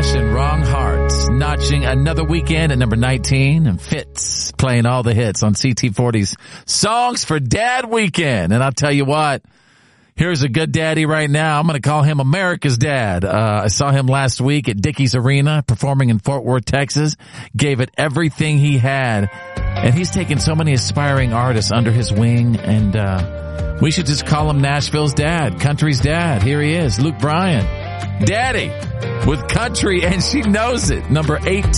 Rush and Wrong Hearts, notching another weekend at number 19, and Fitz playing all the hits on CT40's Songs for Dad Weekend. And I'll tell you what, here's a good daddy right now. I'm going to call him America's dad. I saw him last week at Dickies Arena performing in Fort Worth, Texas. Gave it everything he had. And he's taken so many aspiring artists under his wing. And we should just call him Nashville's dad, country's dad. Here he is, Luke Bryan. Daddy with country, and she knows it. Number 18.